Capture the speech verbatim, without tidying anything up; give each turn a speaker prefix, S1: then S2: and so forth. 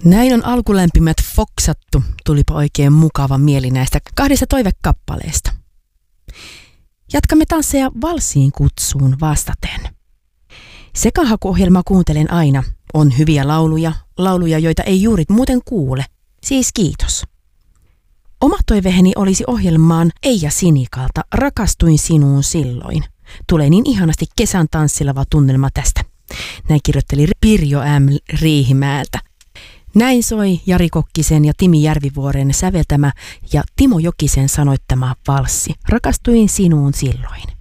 S1: Näin on alkulämpimät foksattu. Tulipa oikein mukava mieli näistä kahdesta toivekappaleesta. Jatkamme tansseja valssiin kutsuun vastaten. Sekahakuohjelmaa kuuntelen aina. On hyviä lauluja, lauluja, joita ei juuri muuten kuule. Siis kiitos. Oma toiveheni olisi ohjelmaan Eija Sinikalta Rakastuin sinuun silloin. Tulee niin ihanasti kesän tanssilava tunnelma tästä. Näin kirjoitteli Pirjo M. Riihimäeltä. Näin soi Jari Kokkisen ja Timi Järvivuoren säveltämä ja Timo Jokisen sanoittama valssi. Rakastuin sinuun silloin.